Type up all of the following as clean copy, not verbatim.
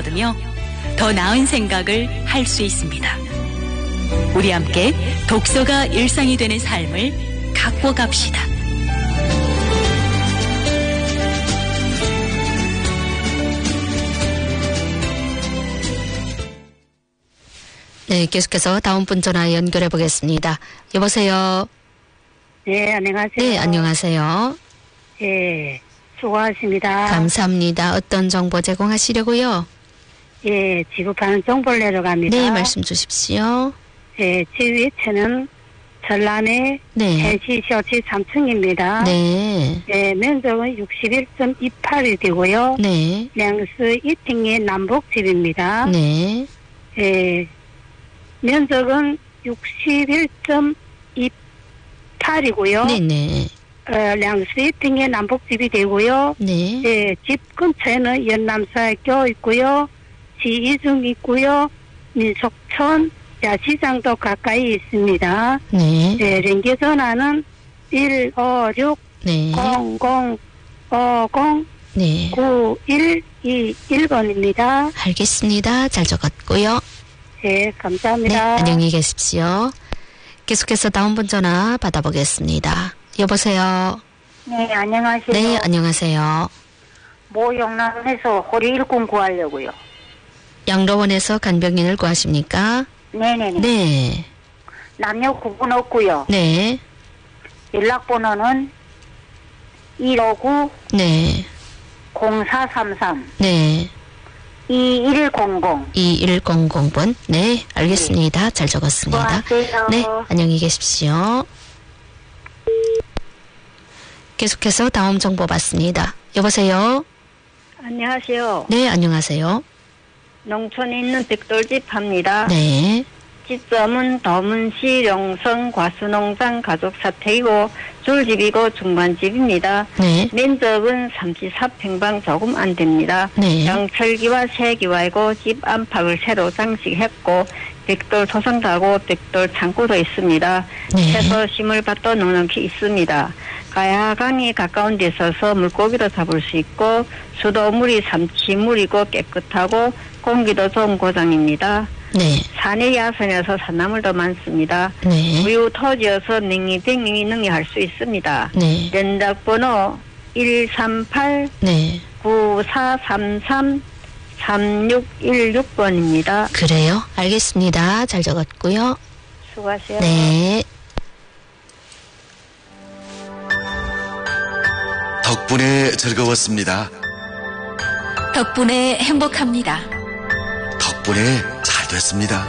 얻으며 더 나은 생각을 할 수 있습니다. 우리 함께 독서가 일상이 되는 삶을 갖고 갑시다. 네, 계속해서 다음 분 전화 연결해 보겠습니다. 여보세요. 네, 안녕하세요. 네, 안녕하세요. 예, 수고하십니다. 감사합니다. 어떤 정보 제공하시려고요? 예, 지급하는 정보를 내려갑니다. 네, 말씀 주십시오. 예, 제 위치는 전남의 네. NC쇼치 3층입니다. 네. 예, 면적은 61.28이 되고요. 네. 량스 2층의 남북집입니다. 네. 예, 면적은 61.28이고요. 네네. 량스 2층의 남북집이 되고요. 네. 예, 집 근처에는 연남사학교 있고요. 지이중 있고요. 민속촌, 야시장도 가까이 있습니다. 네. 예, 랭게 전화는 156 네. 0050 네. 9121번입니다. 알겠습니다. 잘 적었고요. 예, 네, 감사합니다. 안녕히 계십시오. 계속해서 다음 분 전화 받아보겠습니다. 여보세요. 네, 안녕하세요. 네, 안녕하세요. 모영남에서 호리 일꾼 구하려고요. 양로원에서 간병인을 구하십니까? 네네네. 네. 남녀 구분 없고요. 네. 연락번호는 159 네. 0433 네. 2100. 2100번. 네, 알겠습니다. 잘 적었습니다. 수고하세요. 네, 안녕히 계십시오. 계속해서 다음 정보 받습니다. 여보세요? 안녕하세요. 네, 안녕하세요. 농촌에 있는 벽돌집 합니다. 네. 지점은 더문시 영성 과수농장 가족사택이고 줄집이고 중반집입니다. 네. 면적은 34평방 조금 안 됩니다. 네. 양철기와 새기와이고 집 안팎을 새로 장식했고 벽돌 토성다고 벽돌 창고도 있습니다. 네. 채소 식물밭도 넉넉히 있습니다. 가야강이 가까운 데 있어서 물고기도 잡을 수 있고 수도물이 삼치물이고 깨끗하고 공기도 좋은 고장입니다. 네. 산의 야산에서 산나물도 많습니다. 네. 우유 토지여서 냉이백냉이 능이할 수 있습니다. 네. 연락번호 138 네. 9433 3616번입니다. 그래요? 알겠습니다. 잘 적었고요. 수고하세요. 네. 덕분에 즐거웠습니다. 덕분에 행복합니다. 덕분에 잘 됐습니다.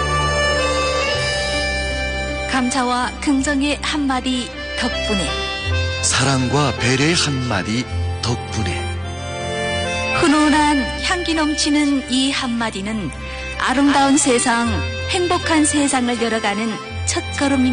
감사와 긍정의 한마디 덕분에, 사랑과 배려의 한마디 덕분에, 훈훈한 향기 넘치는 이 한마디는 아름다운 세상, 행복한 세상을 열어가는 첫걸음입니다.